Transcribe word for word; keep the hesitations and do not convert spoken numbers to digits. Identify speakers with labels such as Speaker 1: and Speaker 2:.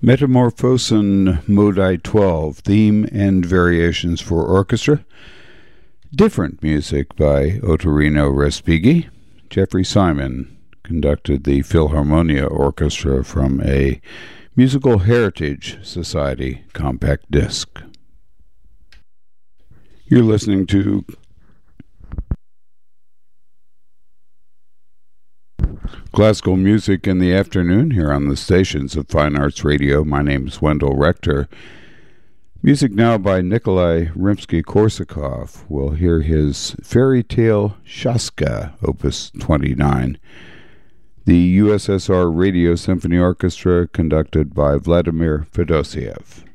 Speaker 1: Metamorphosen Modi twelve, Theme and Variations for Orchestra. Different music by Ottorino Respighi. Jeffrey Simon conducted the Philharmonia Orchestra from a Musical Heritage Society compact disc. You're listening to Classical Music in the Afternoon here on the stations of Fine Arts Radio. My name is Wendell Rector. Music now by Nikolai Rimsky-Korsakov. We'll hear his Fairy Tale Shaska, Opus twenty-nine. The U S S R Radio Symphony Orchestra conducted by Vladimir Fedosiev.